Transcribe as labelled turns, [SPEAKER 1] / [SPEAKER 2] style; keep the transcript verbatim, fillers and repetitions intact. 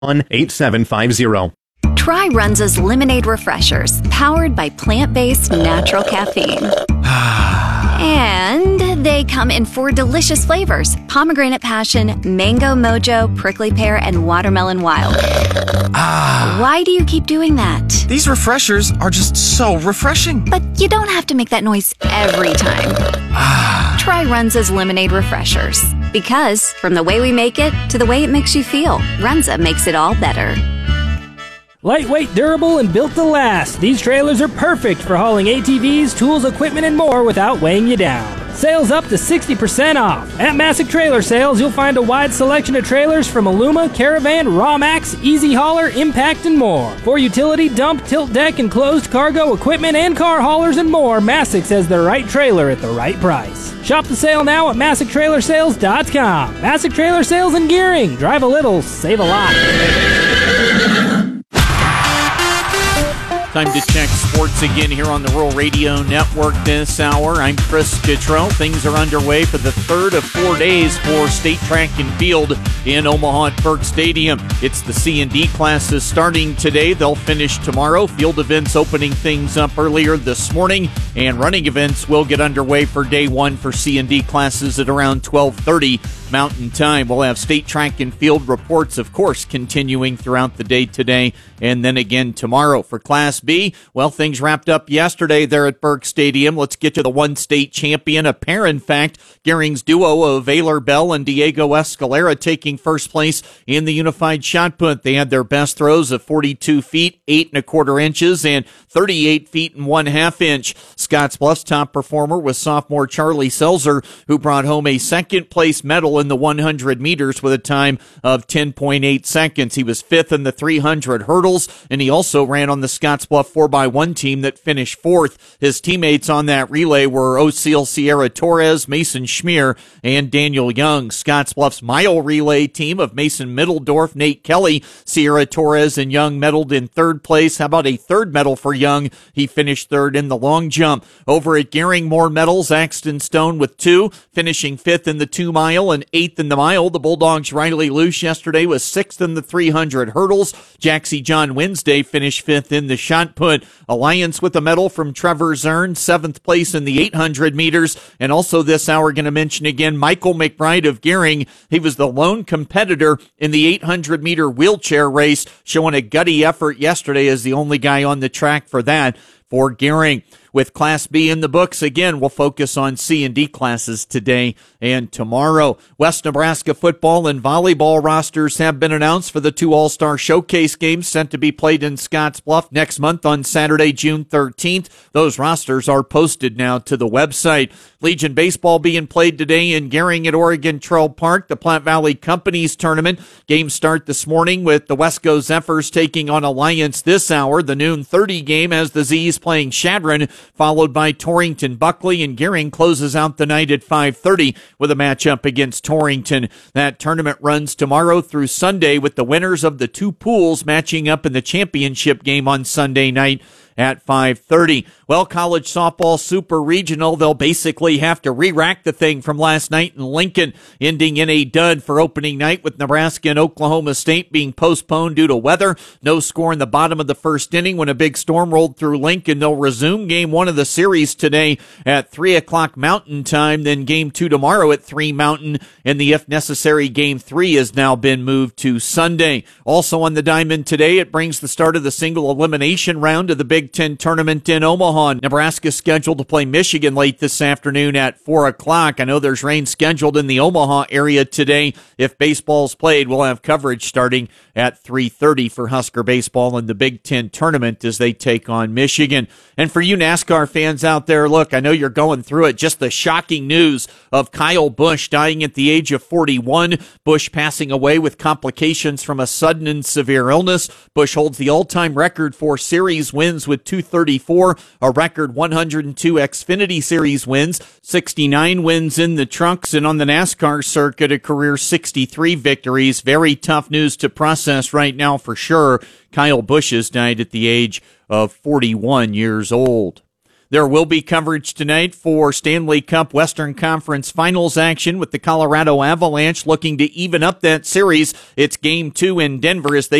[SPEAKER 1] one eight seven five zero.
[SPEAKER 2] Try Runza's Lemonade Refreshers, powered by plant-based natural caffeine. And they come in four delicious flavors: pomegranate passion, mango mojo, prickly pear, and watermelon wild.
[SPEAKER 3] Ah.
[SPEAKER 2] Why do you keep doing that?
[SPEAKER 3] These refreshers are just so refreshing.
[SPEAKER 2] But you don't have to make that noise every time.
[SPEAKER 3] Ah.
[SPEAKER 2] Try Runza's Lemonade Refreshers. Because from the way we make it to the way it makes you feel, Runza makes it all better.
[SPEAKER 4] Lightweight, durable, and built to last. These trailers are perfect for hauling A T Vs, tools, equipment, and more without weighing you down. Sales up to sixty percent off. At Masick Trailer Sales, you'll find a wide selection of trailers from Aluma, Caravan, Rawmax, Easy Hauler, Impact, and more. For utility, dump, tilt deck, and closed cargo equipment and car haulers and more, Masick has the right trailer at the right price. Shop the sale now at Masick Trailer Sales dot com. Masick Trailer Sales and Gearing. Drive a little, save a lot.
[SPEAKER 5] Time to check sports again here on the Rural Radio Network this hour. I'm Chris Cottrell. Things are underway for the third of four days for State Track and Field in Omaha at Burke Stadium. It's the C and D classes starting today. They'll finish tomorrow. Field events opening things up earlier this morning, and running events will get underway for day one for C and D classes at around twelve thirty Mountain Time. We'll have State Track and Field reports, of course, continuing throughout the day today and then again tomorrow. For Class B, well, things wrapped up yesterday there at Burke Stadium. Let's get to the one state champion, a pair, in fact, Gearing's duo of Ayler Bell and Diego Escalera taking first place in the unified shot put. They had their best throws of forty-two feet, eight and a quarter inches, and thirty-eight feet and one half inch. Scottsbluff's top performer was sophomore Charlie Selzer, who brought home a second place medal in the one hundred meters with a time of ten point eight seconds. He was fifth in the three hundred hurdles, and he also ran on the Scottsbluff four by one team that finished fourth. His teammates on that relay were Osil Sierra Torres, Mason Schmier, and Daniel Young. Scottsbluff's mile relay team of Mason Middledorf, Nate Kelly, Sierra Torres, and Young medaled in third place. How about a third medal for Young? He finished third in the long jump. Over at Gearing, more medals. Axton Stone with two, finishing fifth in the two mile and eighth in the mile. The Bulldogs' Riley Luce yesterday was sixth in the three hundred hurdles. Jaxie John Wednesday finished fifth in the shot put. Alliance with a medal from Trevor Zern, seventh place in the eight hundred meters. And also this hour, going to mention again Michael McBride of Gearing. He was the lone competitor in the eight hundred meter wheelchair race, showing a gutty effort yesterday as the only guy on the track for that for Gearing. With Class B in the books, again, we'll focus on C and D classes today and tomorrow. West Nebraska football and volleyball rosters have been announced for the two All-Star Showcase games sent to be played in Scottsbluff next month on Saturday, June thirteenth. Those rosters are posted now to the website. Legion baseball being played today in Gearing at Oregon Trail Park. The Platte Valley Companies Tournament. Games start this morning with the Wesco Zephyrs taking on Alliance this hour. The noon thirty game has the Z's playing Shadron, followed by Torrington Buckley, and Gearing closes out the night at five thirty with a matchup against Torrington. That tournament runs tomorrow through Sunday with the winners of the two pools matching up in the championship game on Sunday night at five thirty. Well, college softball super regional, they'll basically have to re-rack the thing from last night in Lincoln, ending in a dud for opening night with Nebraska and Oklahoma State being postponed due to weather. No score in the bottom of the first inning when a big storm rolled through Lincoln. They'll resume game one of the series today at three o'clock Mountain Time, then game two tomorrow at three Mountain, and the if necessary game three has now been moved to Sunday. Also on the diamond today, it brings the start of the single elimination round of the Big Ten tournament in Omaha. Nebraska's scheduled to play Michigan late this afternoon at four o'clock. I know there's rain scheduled in the Omaha area today. If baseball's played, we'll have coverage starting at three thirty for Husker baseball in the Big Ten tournament as they take on Michigan. And for you NASCAR fans out there, look, I know you're going through it. Just the shocking news of Kyle Busch dying at the age of forty-one. Busch passing away with complications from a sudden and severe illness. Busch holds the all-time record for series wins with two thirty-four, a record one hundred two Xfinity Series wins, sixty-nine wins in the trucks, and on the NASCAR circuit, a career sixty-three victories. Very tough news to process right now for sure. Kyle Busch has died at the age of forty-one years old. There will be coverage tonight for Stanley Cup Western Conference Finals action with the Colorado Avalanche looking to even up that series. It's game two in Denver as they